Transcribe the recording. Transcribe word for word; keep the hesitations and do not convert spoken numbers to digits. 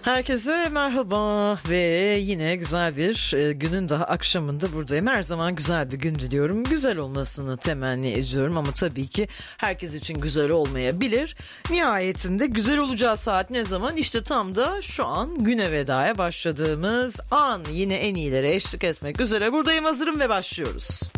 Herkese merhaba ve yine güzel bir e, günün daha akşamında buradayım. Her zaman güzel bir gün diliyorum. Güzel olmasını temenni ediyorum ama tabii ki herkes için güzel olmayabilir. Nihayetinde güzel olacağı saat ne zaman? İşte tam da şu an güne vedaya başladığımız an. Yine en iyilere eşlik etmek üzere buradayım, hazırım ve başlıyoruz.